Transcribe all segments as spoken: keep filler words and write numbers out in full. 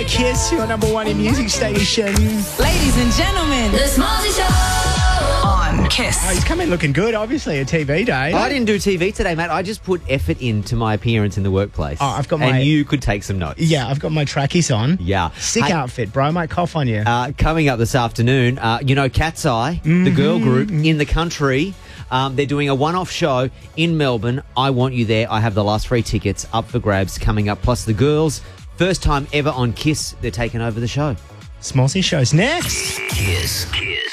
Kiss, your number one in music station. Ladies and gentlemen, The Smallzy Show on Kiss. Oh, he's come in looking good, obviously, a T V day. I didn't do T V today, mate. I just put effort into my appearance in the workplace. Oh, I've got my- And you could take some notes. Yeah, I've got my trackies on. Yeah. Sick Hey, outfit, bro. I might cough on you. Uh, coming up this afternoon, uh, you know Cat's Eye, the girl group in the country. Um, they're doing a one-off show in Melbourne. I want you there. I have the last three tickets up for grabs coming up. Plus the girls, first time ever on Kiss, they're taking over the show. Smallzy Show's next. Kiss. Kiss.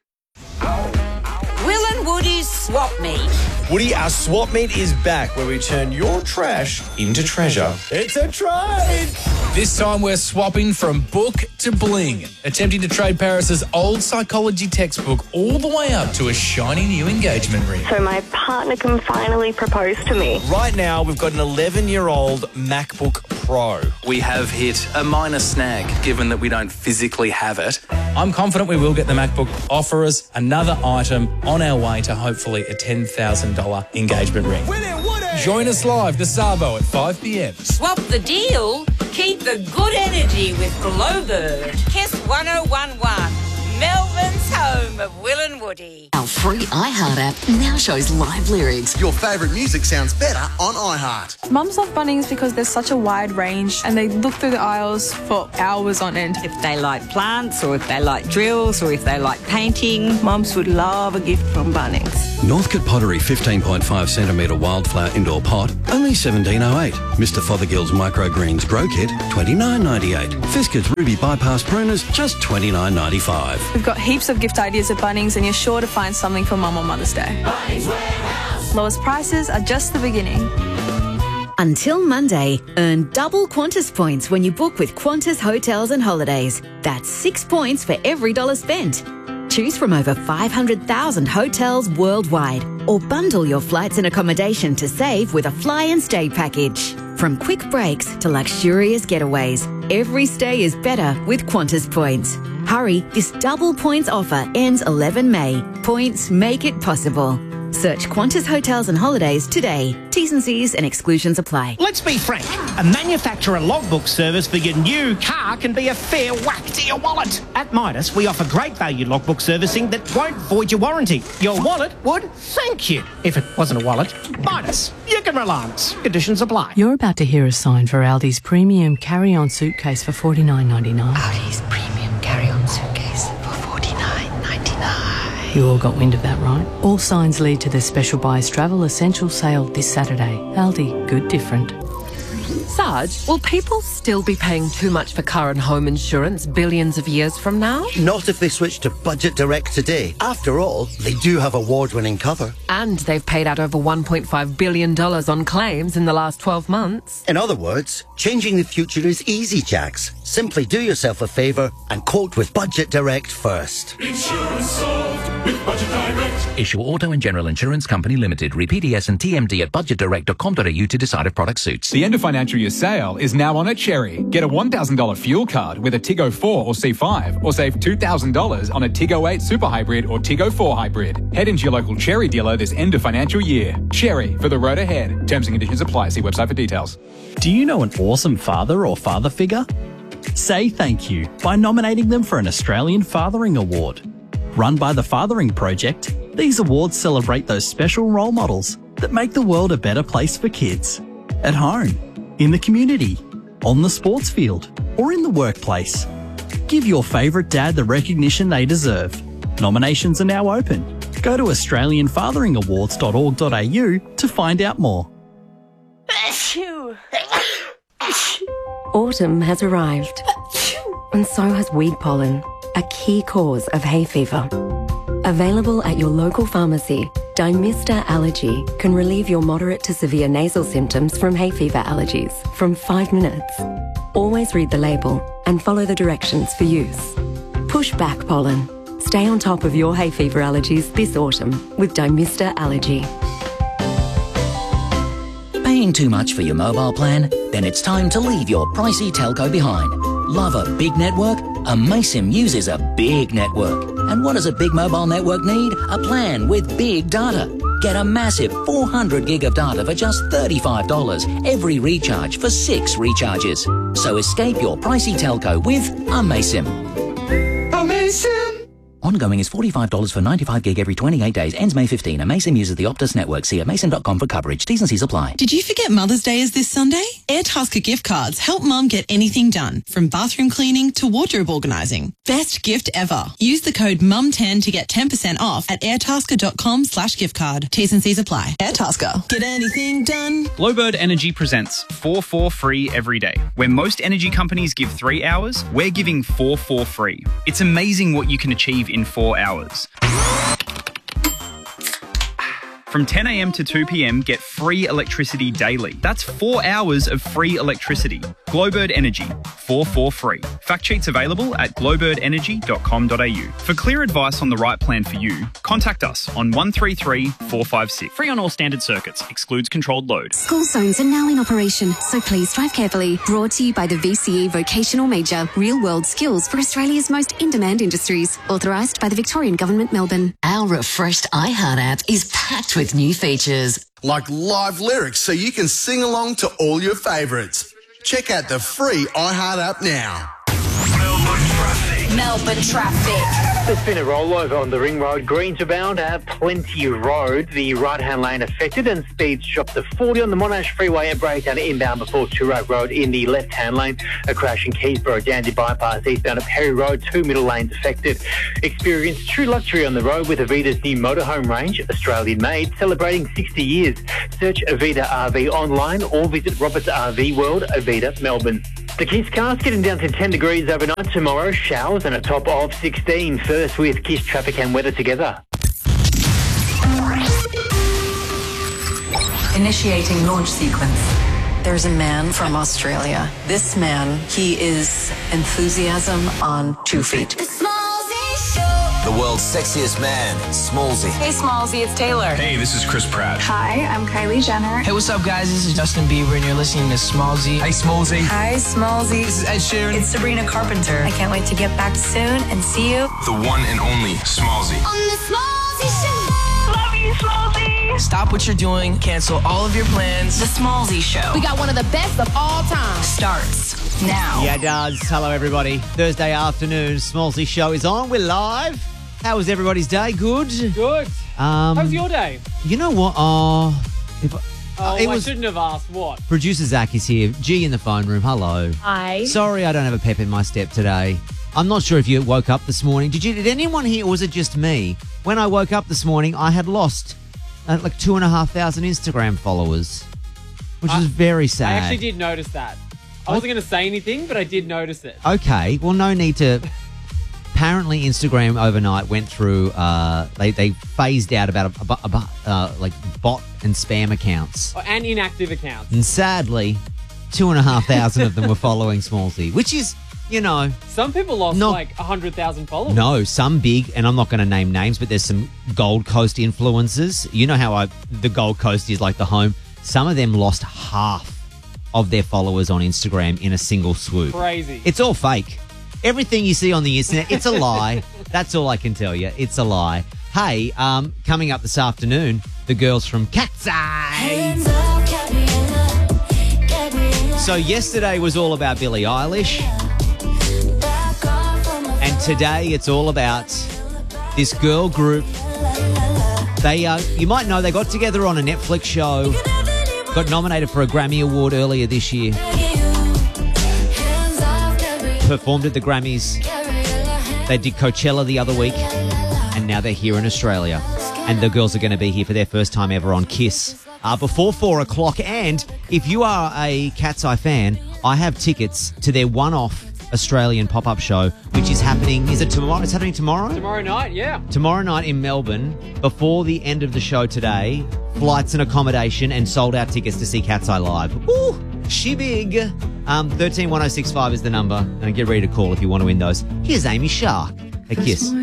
Will and Woody's Swap Meet. Woody, our swap meet is back where we turn your trash into treasure. It's a trade! This time we're swapping from book to bling, attempting to trade Paris's old psychology textbook all the way up to a shiny new engagement ring. So my partner can finally propose to me. Right now, we've got an eleven-year-old MacBook Pro. We have hit a minor snag, given that we don't physically have it. I'm confident we will get the MacBook. Offer us another item on our way to hopefully a ten thousand dollars engagement ring. Join us live this Savo at five p.m. Swap the deal. Keep the good energy with Glowbird. Kiss one oh one one. Melbourne's home of Will and Woody. Our free iHeart app now shows live lyrics. Your favourite music sounds better on iHeart. Mums love Bunnings because there's such a wide range and they look through the aisles for hours on end. If they like plants or if they like drills or if they like painting, mums would love a gift from Bunnings. Northcote Pottery fifteen point five centimetre wildflower indoor pot, only seventeen oh eight. Mister Fothergill's Microgreens Grow Kit, twenty-nine ninety-eight. Fiskars Ruby Bypass Pruners, just twenty-nine ninety-five. We've got heaps of gift ideas at Bunnings and you're sure to find something for Mum on Mother's Day. Lowest prices are just the beginning. Until Monday, earn double Qantas points when you book with Qantas Hotels and Holidays. That's six points for every dollar spent. Choose from over five hundred thousand hotels worldwide or bundle your flights and accommodation to save with a fly and stay package. From quick breaks to luxurious getaways, every stay is better with Qantas points. Hurry, this double points offer ends eleven May. Points make it possible. Search Qantas Hotels and Holidays today. T's and C's and exclusions apply. Let's be frank. A manufacturer logbook service for your new car can be a fair whack to your wallet. At Midas, we offer great value logbook servicing that won't void your warranty. Your wallet would thank you. If it wasn't a wallet, Midas. You can rely on us. Conditions apply. You're about to hear a sign for Aldi's premium carry-on suitcase for forty-nine ninety-nine. Aldi's premium carry-on suitcase for forty-nine ninety-nine. You all got wind of that, right? All signs lead to the special buys travel essential sale this Saturday. Aldi, good different. Sarge, will people still be paying too much for car and home insurance billions of years from now? Not if they switch to Budget Direct today. After all, they do have award-winning cover. And they've paid out over one point five billion dollars on claims in the last twelve months. In other words, changing the future is easy, Jax. Simply do yourself a favour and quote with Budget Direct first. Insurance solved with Budget Direct. Issue Auto and General Insurance Company Limited. Read P D S and T M D at budget direct dot com dot a u to decide if product suits. The end of financial year sale is now on at Cherry. Get a one thousand dollars fuel card with a Tiggo four or C five, or save two thousand dollars on a Tiggo eight Super Hybrid or Tiggo four Hybrid. Head into your local Cherry dealer this end of financial year. Cherry, for the road ahead. Terms and conditions apply. See website for details. Do you know an awesome father or father figure? Say thank you by nominating them for an Australian Fathering Award. Run by the Fathering Project, these awards celebrate those special role models that make the world a better place for kids. At home, in the community, on the sports field, or in the workplace. Give your favourite dad the recognition they deserve. Nominations are now open. Go to australian fathering awards dot org dot a u to find out more. Autumn has arrived, and so has weed pollen, a key cause of hay fever. Available at your local pharmacy, Dymista Allergy can relieve your moderate to severe nasal symptoms from hay fever allergies from five minutes. Always read the label and follow the directions for use. Push back pollen. Stay on top of your hay fever allergies this autumn with Dymista Allergy. Paying too much for your mobile plan? Then it's time to leave your pricey telco behind. Love a big network? Amaysim uses a big network. And what does a big mobile network need? A plan with big data. Get a massive four hundred gig of data for just thirty-five dollars every recharge for six recharges. So escape your pricey telco with Amaysim. Amaysim! Ongoing is forty-five dollars for ninety-five gig every twenty-eight days. Ends May fifteenth. Amaysim uses the Optus network. See amaysim dot com for coverage. T's and C's apply. Did you forget Mother's Day is this Sunday? Airtasker gift cards help Mum get anything done, from bathroom cleaning to wardrobe organising. Best gift ever. Use the code mum ten to get ten percent off at airtasker dot com slash gift card. T's and C's apply. Airtasker. Get anything done. Glowbird Energy presents four four free every day. Where most energy companies give three hours, we're giving four four free. It's amazing what you can achieve in four hours. From ten a m to two p m, get free electricity daily. That's four hours of free electricity. Glowbird Energy, four four free. Fact sheets available at glowbird energy dot com dot a u. For clear advice on the right plan for you, contact us on one three three, four five six. Free on all standard circuits. Excludes controlled load. School zones are now in operation, so please drive carefully. Brought to you by the V C E Vocational Major. Real-world skills for Australia's most in-demand industries. Authorised by the Victorian Government, Melbourne. Our refreshed iHeart app is packed with new features. Like live lyrics so you can sing along to all your favourites. Check out the free iHeart app now. Melbourne traffic. There's been a rollover on the Ring Road, Greensbound at Plenty Road. The right-hand lane affected and speeds dropped to forty on the Monash Freeway. A breakdown inbound before Toorak Road in the left-hand lane. A crash in Keysborough, Dandy Bypass eastbound at Perry Road. Two middle lanes affected. Experience true luxury on the road with Avida's new motorhome range, Australian-made, celebrating sixty years. Search Avida R V online or visit Roberts R V World, Avida, Melbourne. The Kiss cast getting down to ten degrees overnight tomorrow. Showers and a top of sixteen. First with Kiss traffic and weather together. Initiating launch sequence. There's a man from Australia. This man, he is enthusiasm on two feet. The world's sexiest man, Smallsy. Hey, Smallsy, it's Taylor. Hey, this is Chris Pratt. Hi, I'm Kylie Jenner. Hey, what's up, guys? This is Justin Bieber, and you're listening to Smallsy. Hey, Smallsy. Hi, Smallsy. This is Ed Sheeran. It's Sabrina Carpenter. I can't wait to get back soon and see you. The one and only Smallsy. On the Smallsy Show. Love you, Smallsy. Stop what you're doing. Cancel all of your plans. The Smallsy Show. We got one of the best of all time. Starts now. Yeah, it does. Hello, everybody. Thursday afternoon, Smallsy Show is on. We're live. How was everybody's day? Good? Good. Um, How was your day? You know what? Oh, if, Oh, it I was, shouldn't have asked what. Producer Zach is here. G in the phone room. Hello. Hi. Sorry I don't have a pep in my step today. I'm not sure if you woke up this morning. Did you? Did anyone here, or was it just me? When I woke up this morning, I had lost uh, like two and a half thousand Instagram followers, which I, was very sad. I actually did notice that. I wasn't going to say anything, but I did notice it. Okay. Well, no need to... Apparently, Instagram overnight went through. Uh, they they phased out about a, a, a uh, like bot and spam accounts, Oh, and inactive accounts. and sadly, two and a half thousand of them were following Smallsy, which is, you know, Some people lost No. like one hundred thousand followers. no, some big, and I'm not going to name names, but there's some Gold Coast influencers. You know how I the Gold Coast is like the home. Some of them lost half of their followers on Instagram in a single swoop. Crazy. It's all fake. Everything you see on the internet, it's a lie. That's all I can tell you. It's a lie. Hey, um, coming up this afternoon, the girls from Cat's Eye. So yesterday was all about Billie Eilish. And today it's all about this girl group. They, uh, you might know, they got together on a Netflix show, got nominated for a Grammy Award earlier this year. Performed at the Grammys. They did Coachella the other week, and now they're here in Australia. And the girls are going to be here for their first time ever on Kiss uh, before four o'clock. And if you are a Cat's Eye fan, I have tickets to their one-off Australian pop-up show, which is happening. Is it tomorrow? It's happening tomorrow. Tomorrow night, yeah. Tomorrow night in Melbourne, before the end of the show today. Flights and accommodation and sold-out tickets to see Cat's Eye live. Woo! She big. Um, thirteen one oh six five is the number. And get ready to call if you want to win those. Here's Amy Shark at Kiss.